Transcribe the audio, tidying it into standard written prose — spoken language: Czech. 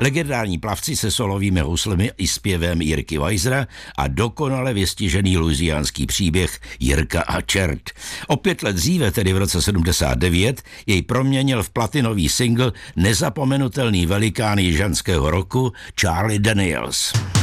Legendární plavci se solovými houslemi i zpěvem Jirky Weisera a dokonale vystižený louisiánský příběh Jirka a čert. O 5 let dříve, tedy v roce 79, jej proměnil v platinový single nezapomenutelný velikán jižanského roku Charlie Daniels.